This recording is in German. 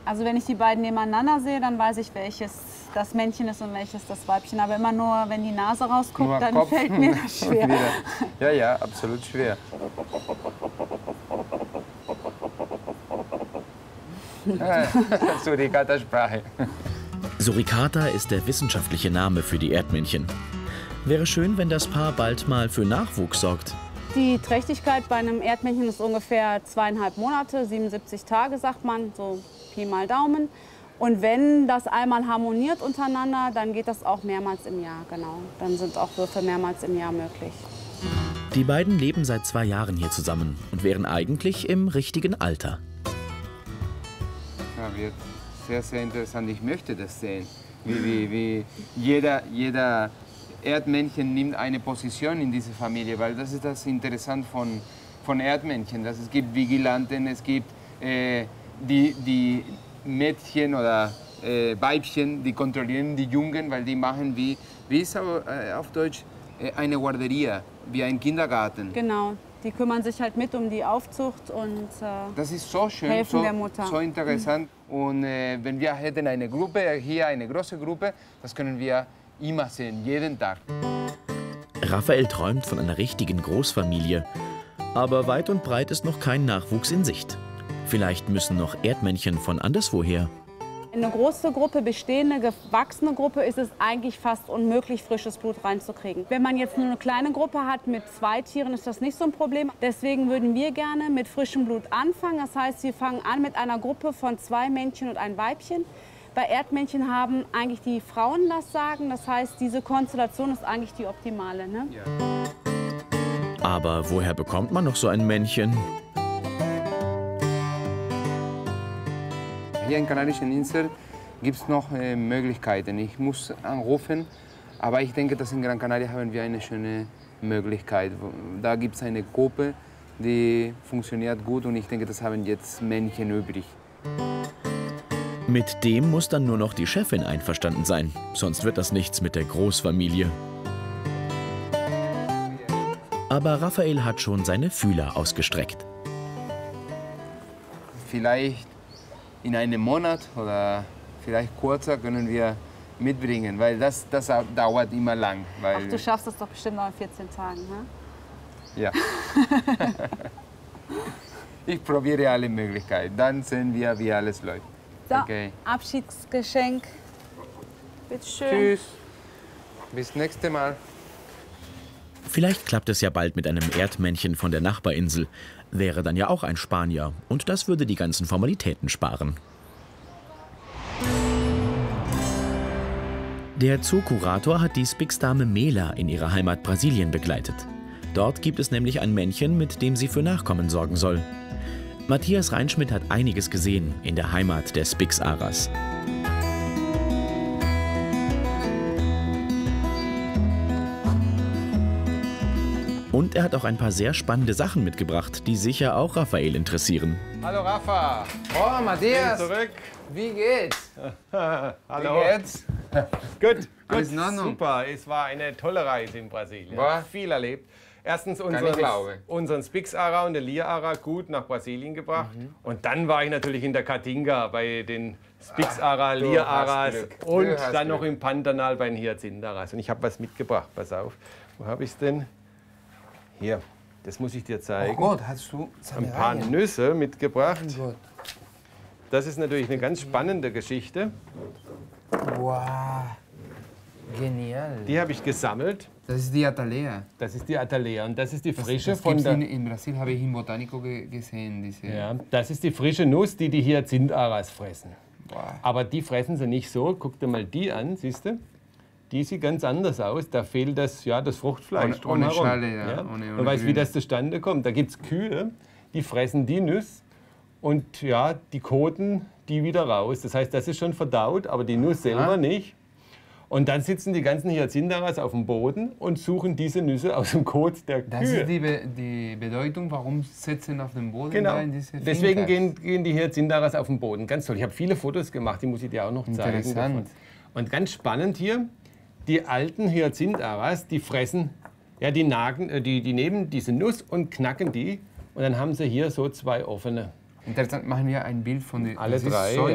Also wenn ich die beiden nebeneinander sehe, dann weiß ich, welches das Männchen ist und welches das Weibchen. Aber immer nur, wenn die Nase rausguckt, Nur dann Kopf. fällt mir das schwer. Ja, ja, absolut schwer. Suricata-Sprache. Suricata ist der wissenschaftliche Name für die Erdmännchen. Wäre schön, wenn das Paar bald mal für Nachwuchs sorgt. Die Trächtigkeit bei einem Erdmännchen ist ungefähr 2,5 Monate, 77 Tage, sagt man, so Pi mal Daumen. Und wenn das einmal harmoniert untereinander, dann geht das auch mehrmals im Jahr, genau. Dann sind auch Würfe mehrmals im Jahr möglich. Die beiden leben seit 2 Jahren hier zusammen und wären eigentlich im richtigen Alter. Ja, wird sehr, sehr interessant. Ich möchte das sehen, wie jeder Erdmännchen nimmt eine Position in dieser Familie, weil das ist das Interessante von Erdmännchen. Dass es gibt Vigilanten, es gibt die Mädchen oder Weibchen, die kontrollieren die Jungen, weil die machen wie ist auf Deutsch, eine Guarderia, wie ein Kindergarten. Genau, die kümmern sich halt mit um die Aufzucht und das ist so schön, helfen der Mutter. So interessant. Und wenn wir hätten eine Gruppe, hier eine große Gruppe, das können wir immer sehen, jeden Tag. Raphael träumt von einer richtigen Großfamilie. Aber weit und breit ist noch kein Nachwuchs in Sicht. Vielleicht müssen noch Erdmännchen von anderswoher. In eine große Gruppe, bestehende, gewachsene Gruppe, ist es eigentlich fast unmöglich, frisches Blut reinzukriegen. Wenn man jetzt nur eine kleine Gruppe hat mit 2 Tieren, ist das nicht so ein Problem. Deswegen würden wir gerne mit frischem Blut anfangen. Das heißt, wir fangen an mit einer Gruppe von 2 Männchen und ein Weibchen. Bei Erdmännchen haben eigentlich die Frauen das Sagen. Das heißt, diese Konstellation ist eigentlich die optimale. Ne? Ja. Aber woher bekommt man noch so ein Männchen? Hier in Kanarischen Inseln gibt es noch Möglichkeiten. Ich muss anrufen, aber ich denke, dass in Gran Canaria haben wir eine schöne Möglichkeit. Da gibt es eine Gruppe, die funktioniert gut und ich denke, das haben jetzt Männchen übrig. Mit dem muss dann nur noch die Chefin einverstanden sein. Sonst wird das nichts mit der Großfamilie. Aber Raphael hat schon seine Fühler ausgestreckt. Vielleicht in einem Monat oder vielleicht kürzer können wir mitbringen, weil das dauert immer lang. Weil Ach, du schaffst es doch bestimmt noch in 14 Tagen, ne? Ja. Ich probiere alle Möglichkeiten, dann sehen wir, wie alles läuft. So, Okay. Abschiedsgeschenk. Bitte schön. Tschüss. Bis nächstes Mal. Vielleicht klappt es ja bald mit einem Erdmännchen von der Nachbarinsel. Wäre dann ja auch ein Spanier. Und das würde die ganzen Formalitäten sparen. Der Zookurator hat die Spix-Dame Mela in ihrer Heimat Brasilien begleitet. Dort gibt es nämlich ein Männchen, mit dem sie für Nachkommen sorgen soll. Matthias Reinschmidt hat einiges gesehen in der Heimat der Spix-Aras. Und er hat auch ein paar sehr spannende Sachen mitgebracht, die sicher auch Raphael interessieren. Hallo Rafa. Oh, Matthias. Zurück. Wie geht's? Hallo. Wie geht's? Gut, Alles in Ordnung? super. Es war eine tolle Reise in Brasilien. War? Viel erlebt. Erstens ich glauben. unseren Spix-Ara und den Lia-Ara gut nach Brasilien gebracht. Und dann war ich natürlich in der Caatinga bei den Spix-Ara, du Lia-Aras hast Glück. und Du hast dann noch Glück. im Pantanal bei den Hyazinth-Aras. Und ich habe was mitgebracht, pass auf. Wo habe ich es denn? Hier, das muss ich dir Oh zeigen. Gott, hast du Ein paar Nüsse mitgebracht. Oh Gott. Das ist natürlich eine ganz spannende Geschichte. Wow. Genial. Die habe ich gesammelt. Das ist die Atalea. Das ist die Atalea und das ist die frische Das von gibt's der. in Brasil habe ich im Botanico gesehen. Diese. Ja, das ist die frische Nuss, die die Hyazinth-Aras fressen. Wow. Aber die fressen sie nicht so. Guck dir mal die an, siehst du? Die sieht ganz anders aus. Da fehlt das Fruchtfleisch Ohne drumherum. Schale, ja. Ohne Man weiß, wie Grün. das zustande kommt. Da gibt es Kühe, die fressen die Nuss und ja, die koten die wieder raus. Das heißt, das ist schon verdaut, aber die Nuss selber nicht. Und dann sitzen die ganzen Hyazinth-Aras auf dem Boden und suchen diese Nüsse aus dem Kot der Das Kühe. ist die Bedeutung, warum setzen auf dem Boden Genau. da in diese Deswegen Fincas. gehen die Hyazinth-Aras auf den Boden. Ganz toll. Ich habe viele Fotos gemacht, die muss ich dir auch noch zeigen. Interessant. davon. Und ganz spannend hier, die alten Hyazinth-Aras, die fressen, ja, die nehmen diese Nuss und knacken die. Und dann haben sie hier so 2 offene. Interessant, machen wir ein Bild von den. Alle das ist 3. So